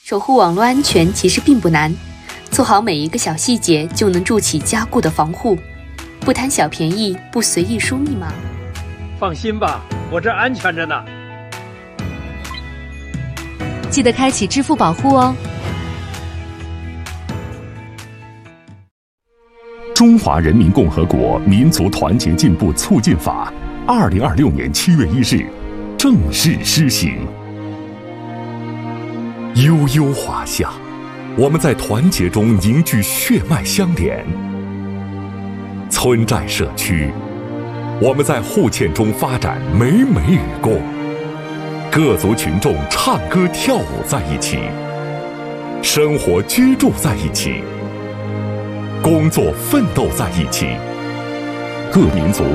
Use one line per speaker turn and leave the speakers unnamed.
守护网络安全其实并不难，做好每一个小细节就能筑起坚固的防护。不贪小便宜，不随意输密码。
放心吧，我这安全着呢。
记得开启支付保护哦。
中华人民共和国民族团结进步促进法，2026年7月1日正式施行。悠悠华夏，我们在团结中凝聚血脉相连；村寨社区，我们在互嵌中发展美美与共。各族群众唱歌跳舞在一起，生活居住在一起，工作奋斗在一起，各民族